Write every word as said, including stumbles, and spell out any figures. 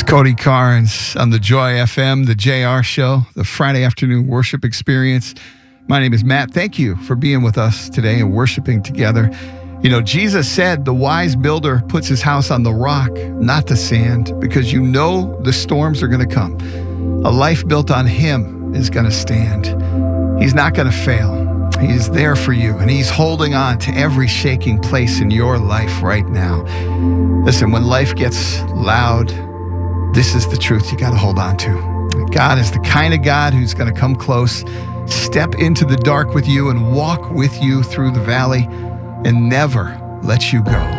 Cody Carnes on the Joy F M, the J R Show, the Friday afternoon worship experience. My name is Matt. Thank you for being with us today and worshiping together. You know, Jesus said the wise builder puts his house on the rock, not the sand, because you know the storms are going to come. A life built on him is going to stand. He's not going to fail. He's there for you, and he's holding on to every shaking place in your life right now. Listen, when life gets loud, this is the truth you got to hold on to. God is the kind of God who's going to come close, step into the dark with you, and walk with you through the valley and never let you go.